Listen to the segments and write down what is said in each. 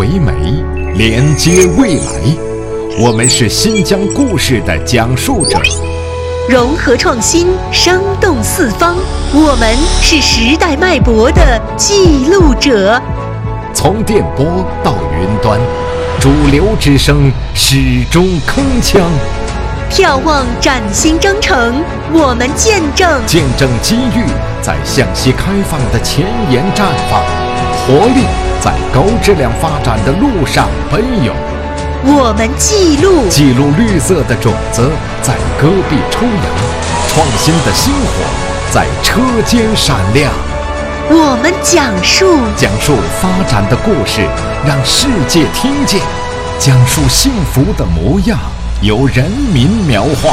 美，连接未来。我们是新疆故事的讲述者， 融合创新，生动四方。我们是时代脉搏的记录者。 从电波到云端，主流之声始终铿锵。 眺望崭新征程，我们见证机遇在向西开放的前沿绽放，活力在高质量发展的路上奔涌。 我们记录绿色的种子在戈壁抽芽，创新的星火在车间闪亮。 我们讲述发展的故事，让世界听见；讲述幸福的模样，由人民描画。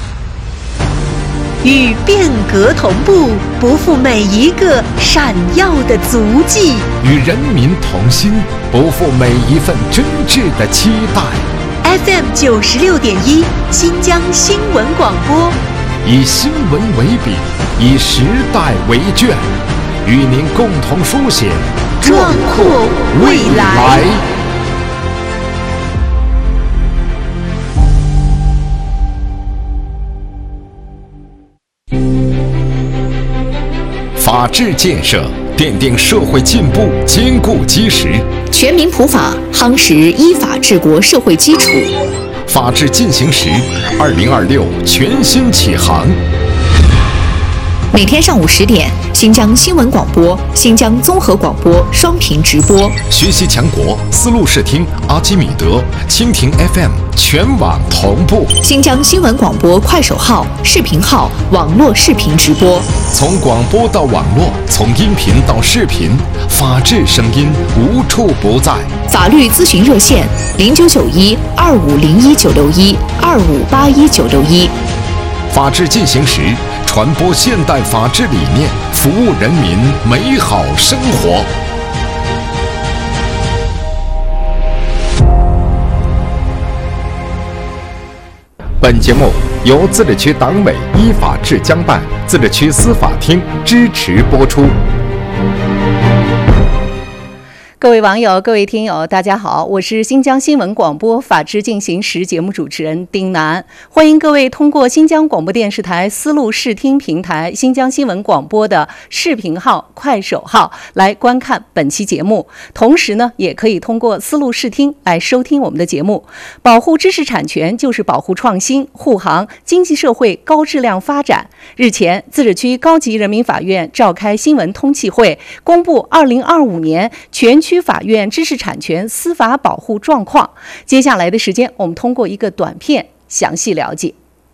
与变革同步，不负每一个闪耀的足迹； 与人民同心，不负每一份真挚的期待。 FM 96.1，新疆新闻广播， 以新闻为笔，以时代为卷，与您共同书写壮阔未来。 法治建设奠定社会进步坚固基石， 全民普法夯实依法治国社会基础。 法治进行时，2026全新启航。 每天上午10点，新疆新闻广播、新疆综合广播双频直播。 学习强国，丝路视听、阿基米德、蜻蜓 FM 全网同步。 新疆新闻广播快手号、视频号网络视频直播。 从广播到网络，从音频到视频，法治声音无处不在。 法律咨询热线099125019612581961。 法治进行时，传播现代法治理念，服务人民美好生活。本节目由自治区党委依法治疆办、自治区司法厅支持播出。 各位网友、各位听友，大家好，我是新疆新闻广播法治进行时节目主持人丁楠，欢迎各位通过新疆广播电视台丝路视听平台、新疆新闻广播的视频号、快手号来观看本期节目，同时呢，也可以通过丝路视听来收听我们的节目。保护知识产权就是保护创新、护航经济社会高质量发展。日前，自治区高级人民法院召开新闻通气会，公布2025年全区法院知识产权司法保护状况。接下来的时间，我们通过一个短片详细了解。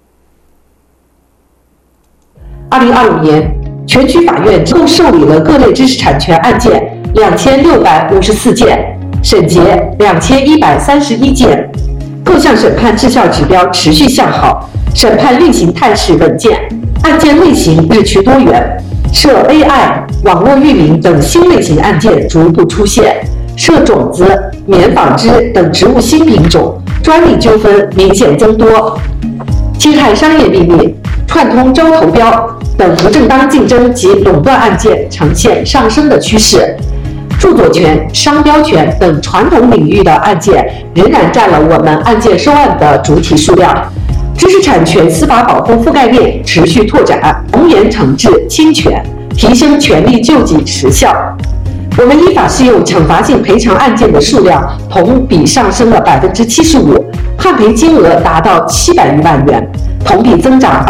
2025年，全区法院共受理了各类知识产权案件2654件，审结2131件，各项审判质效指标持续向好，审判运行态势稳健，案件类型日趋多元，涉 AI、网络域名等新类型案件逐步出现，涉种子、棉纺织等植物新品种、专利纠纷明显增多，侵害商业秘密、串通招投标等不正当竞争及垄断案件呈现上升的趋势。著作权、商标权等传统领域的案件仍然占了我们案件收案的主体数量。知识产权司法保护覆盖面持续拓展，从严惩治侵权，提升权利救济时效。我们依法适用惩罚性赔偿案件的数量同比上升了75%，判赔金额达到700余万元，同比增长